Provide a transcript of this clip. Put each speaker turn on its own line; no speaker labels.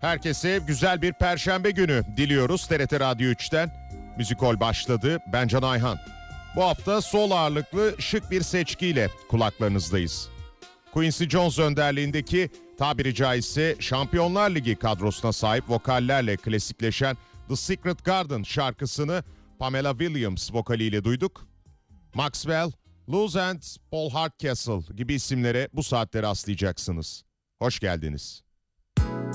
Herkese güzel bir perşembe günü diliyoruz. TRT Radyo 3'ten Müzikol başladı. Ben Can Ayhan. Bu hafta sol ağırlıklı şık bir seçkiyle kulaklarınızdayız. Quincy Jones önderliğindeki tabiri caizse Şampiyonlar Ligi kadrosuna sahip vokallerle klasikleşen The Secret Garden şarkısını Pamela Williams vokaliyle duyduk. Maxwell, Luz and Paul Hardcastle gibi isimlere bu saatte rastlayacaksınız. Hoş geldiniz.